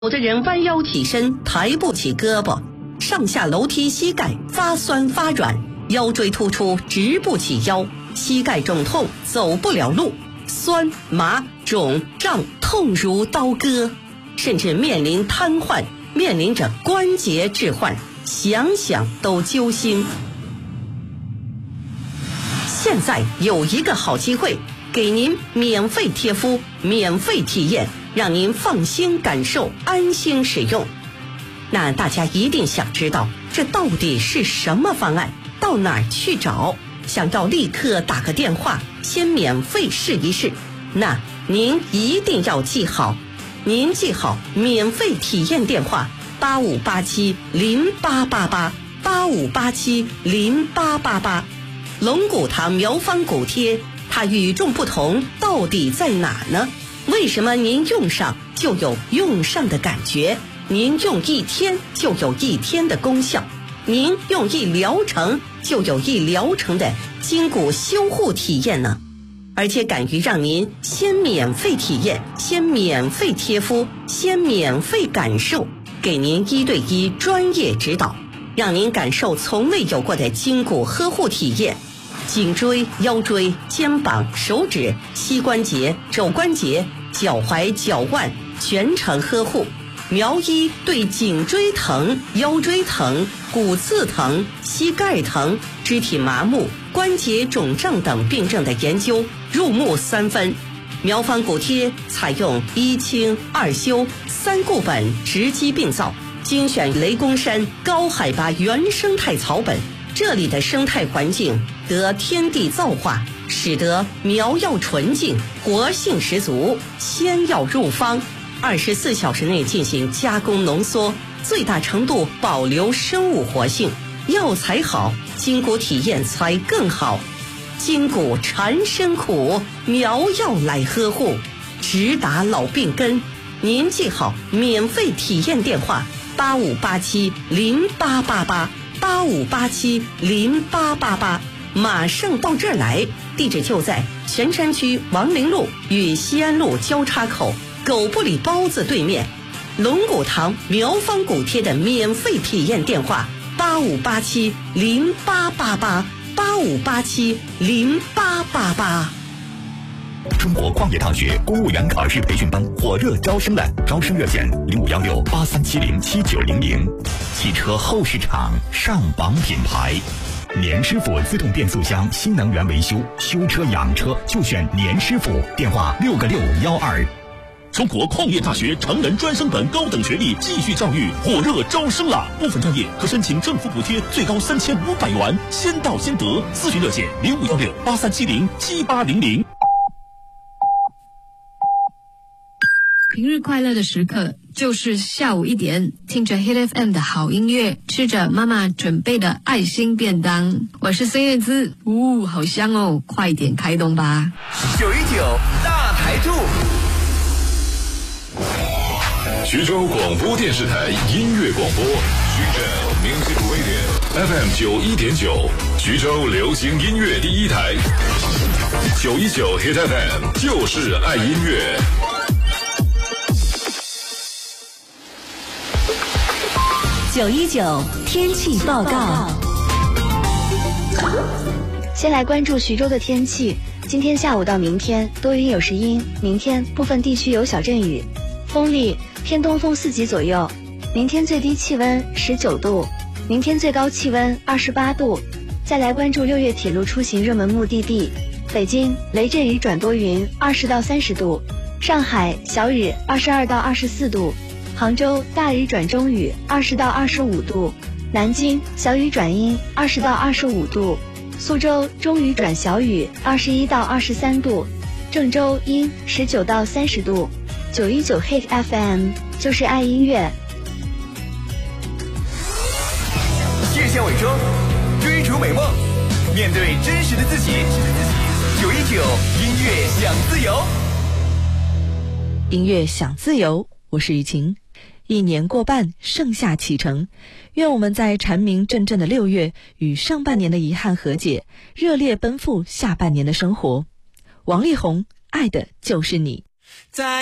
有的人弯腰起身抬不起胳膊，上下楼梯膝盖发酸发软，腰椎突出直不起腰，膝盖肿痛走不了路，酸麻肿胀痛如刀割，甚至面临瘫痪，面临着关节置换，想想都揪心。现在有一个好机会，给您免费贴敷，免费体验，让您放心感受，安心使用。那大家一定想知道，这到底是什么方案？到哪儿去找？想要立刻打个电话，先免费试一试。那您一定要记好，您记好免费体验电话85870888，85870888。龙骨堂苗方骨贴，它与众不同到底在哪呢？为什么您用上就有用上的感觉？您用一天就有一天的功效，您用一疗程就有一疗程的筋骨修护体验呢？而且敢于让您先免费体验，先免费贴敷，先免费感受，给您1对1专业指导，让您感受从未有过的筋骨呵护体验。颈椎、腰椎、肩膀、手指、膝关节、肘关节、脚踝、脚腕全程呵护。苗医对颈椎疼、腰椎疼、骨刺疼、膝盖疼、肢体麻木、关节肿胀等病症的研究入木3分。苗方骨贴采用1清2修3固本直击病灶，精选雷公山高海拔原生态草本，这里的生态环境得天地造化，使得苗药纯净，活性十足，鲜药入方，24小时内进行加工浓缩，最大程度保留生物活性。药材好，筋骨体验才更好。筋骨缠身苦，苗药来呵护，直达老病根。您记好免费体验电话85870888，85870888，马上到这儿来。地址就在泉山区王陵路与西安路交叉口狗不理包子对面。龙骨堂苗方骨贴的免费体验电话85870888，85870888。 中国矿业大学公务员考试培训班火热招生了，招生热线051683707900。汽车后市场上榜品牌，年师傅自动变速箱新能源维修，修车养车就选年师傅，电话6个612。 中国矿业大学成人专升本高等学历继续教育火热招生了，部分专业可申请政府补贴最高3500元，先到先得。咨询热线051683707800。 平日快乐的时刻就是下午1点，听着 Hit FM 的好音乐，吃着妈妈准备的爱心便当。我是孙燕姿，好香哦，快点开动吧。 919大台柱， 徐州广播电视台音乐广播，徐州 Music Radio FM 91.9，徐州流行音乐第一台。919 Hit FM 就是爱音乐。 919天气报告。 先来关注徐州的天气。今天下午到明天多云有时阴，明天部分地区有小阵雨，风力偏东风4级左右。明天最低气温19度，明天最高气温28度。再来关注6月铁路出行热门目的地：北京雷阵雨转多云20到30度，上海小雨22到24度，杭州大雨转中雨20到25度，南京小雨转阴20到25度，苏州中雨转小雨21到23度，郑州阴19到30度。919 Hit FM 就是爱音乐。 夜线尾声，追逐美梦，面对真实的自己。919音乐想自由， 音乐想自由，我是雨晴。1年过半，盛夏启程，愿我们在蝉鸣阵阵的6月与上半年的遗憾和解，热烈奔赴下半年的生活。王力宏，爱的就是你。